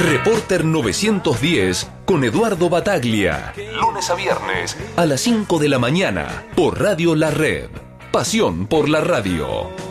Reporter 910 con Eduardo Bataglia. Lunes a viernes a las 5 de la mañana por Radio La Red. Pasión por la radio.